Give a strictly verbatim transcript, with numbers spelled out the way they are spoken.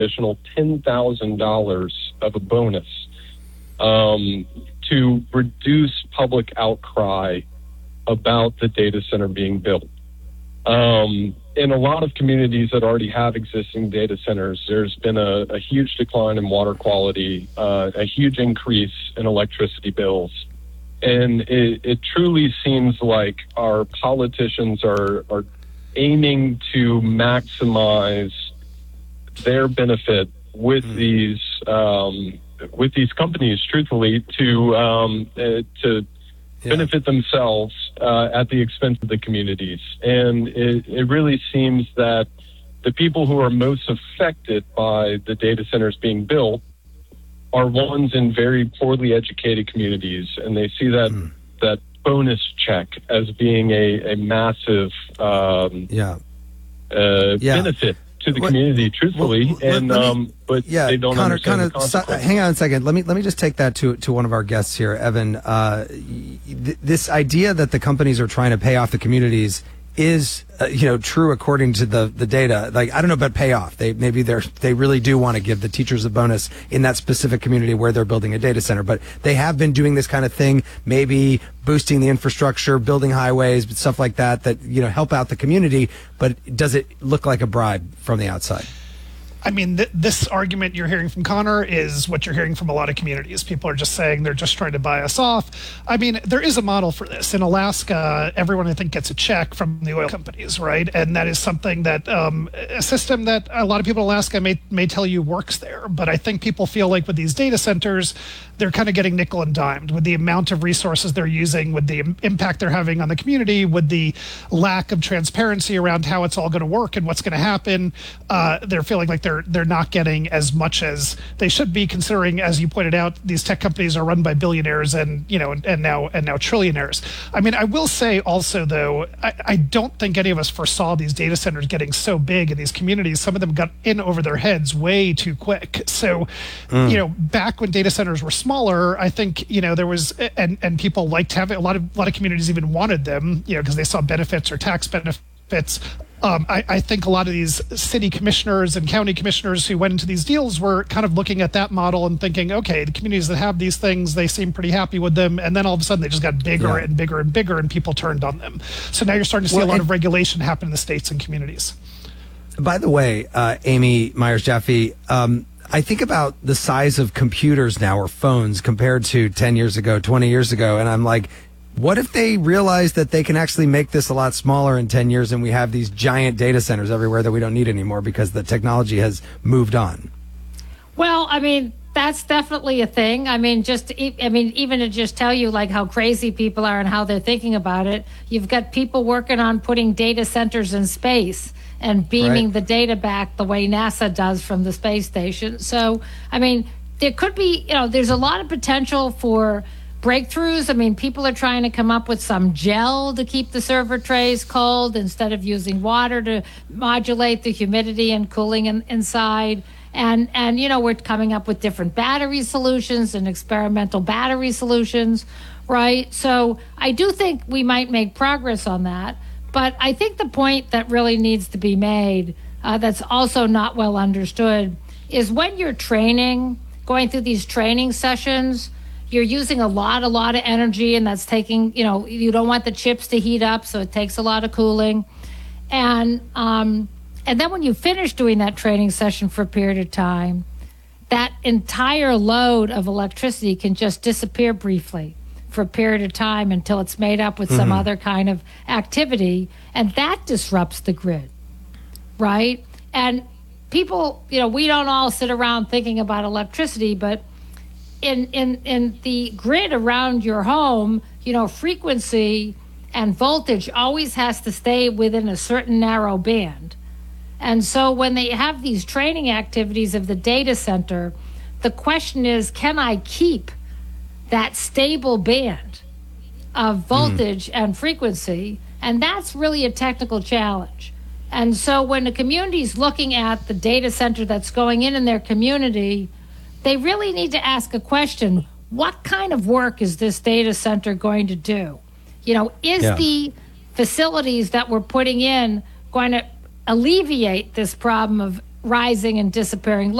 additional ten thousand dollars of a bonus um, to reduce public outcry about the data center being built. Um, in a lot of communities that already have existing data centers, there's been a, a huge decline in water quality, uh, a huge increase in electricity bills. And it, it truly seems like our politicians are, are aiming to maximize their benefit with mm. these um, with these companies, truthfully, to um, uh, to yeah. benefit themselves uh, at the expense of the communities. And it, it really seems that the people who are most affected by the data centers being built are ones in very poorly educated communities, and they see that mm. that bonus check as being a, a massive um, yeah. Uh, yeah. benefit to the what, truthfully, truthfully, well, and me, um, but yeah, they don't Connor, understand Connor, the consequences. So, hang on a second. Let me let me just take that to to one of our guests here, Evan. Uh, th- this idea that the companies are trying to pay off the communities is, uh, you know, true according to the the data. Like, I don't know about payoff. They maybe they're they really do want to give the teachers a bonus in that specific community where they're building a data center. But they have been doing this kind of thing, maybe boosting the infrastructure, building highways, stuff like that, that, you know, help out the community. But does it look like a bribe from the outside? I mean, th- this argument you're hearing from Connor is what you're hearing from a lot of communities. People are just saying they're just trying to buy us off. I mean, there is a model for this. In Alaska, everyone, I think, gets a check from the oil companies, right? And that is something that, um, a system that a lot of people in Alaska may, may tell you works there. But I think people feel like with these data centers, they're kind of getting nickel and dimed with the amount of resources they're using, with the impact they're having on the community, with the lack of transparency around how it's all going to work and what's going to happen. Uh, they're feeling like they're they're not getting as much as they should be, considering, as you pointed out, these tech companies are run by billionaires and, you know, and, and now and now trillionaires. I mean, I will say also, though, I, I don't think any of us foresaw these data centers getting so big in these communities. Some of them got in over their heads way too quick. So, mm. you know, back when data centers were smaller, I think, you know, there was, and, and people liked having, a lot of, a lot of communities even wanted them, you know, because they saw benefits or tax benefits. Um, I, I think a lot of these city commissioners and county commissioners who went into these deals were kind of looking at that model and thinking, okay, the communities that have these things, they seem pretty happy with them. And then all of a sudden they just got bigger yeah. and bigger and bigger, and people turned on them. So now you're starting to see well, a lot of regulation happen in the states and communities. By the way, uh, Amy Myers Jaffe, um, I think about the size of computers now, or phones, compared to ten years ago, twenty years ago, and I'm like, what if they realize that they can actually make this a lot smaller in ten years, and we have these giant data centers everywhere that we don't need anymore because the technology has moved on? Well, I mean, that's definitely a thing. I mean, just, I mean, even to just tell you like how crazy people are and how they're thinking about it, you've got people working on putting data centers in space and beaming right. the data back the way NASA does from the space station. So, I mean, there could be, you know, there's a lot of potential for breakthroughs. I mean, people are trying to come up with some gel to keep the server trays cold instead of using water to modulate the humidity and cooling in, inside. And, and, you know, we're coming up with different battery solutions and experimental battery solutions, right? So I do think we might make progress on that. But I think the point that really needs to be made, uh, that's also not well understood, is when you're training, going through these training sessions, you're using a lot, a lot of energy, and that's taking, you know, you don't want the chips to heat up, so it takes a lot of cooling. And um, and then when you finish doing that training session for a period of time, that entire load of electricity can just disappear briefly for a period of time until it's made up with mm-hmm. some other kind of activity, and that disrupts the grid, right? And people, you know, we don't all sit around thinking about electricity, but in in in the grid around your home, you know, frequency and voltage always has to stay within a certain narrow band. And so when they have these training activities of the data center, the question is, can I keep that stable band of voltage mm. and frequency? And that's really a technical challenge. And so when the community is looking at the data center that's going in in their community, they really need to ask a question: what kind of work is this data center going to do? You know, is yeah. the facilities that we're putting in going to alleviate this problem of rising and disappearing.